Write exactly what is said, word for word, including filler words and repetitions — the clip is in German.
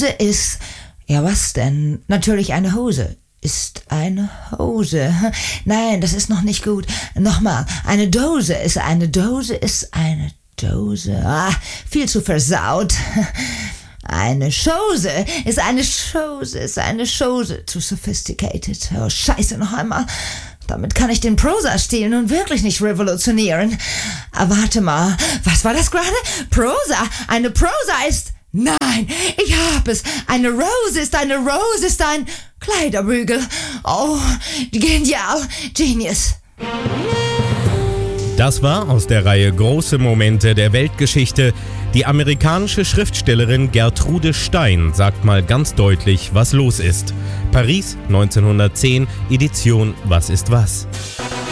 Hose ist... Ja, was denn? Natürlich eine Hose. Ist eine Hose. Nein, das ist noch nicht gut. Nochmal. Eine Dose ist eine Dose ist eine Dose. Ah, viel zu versaut. Eine Chose ist eine Chose ist eine Chose. Too sophisticated. Oh, scheiße, noch einmal. Damit kann ich den Prosa-Stil nun wirklich nicht revolutionieren. Aber warte mal. Was war das gerade? Prosa. Eine Prosa ist... Nein, ich hab es. Eine Rose ist eine Rose ist ein Kleiderbügel. Oh, genial. Genius. Das war aus der Reihe Große Momente der Weltgeschichte. Die amerikanische Schriftstellerin Gertrude Stein sagt mal ganz deutlich, was los ist. Paris neunzehnhundertzehn, Edition Was ist was.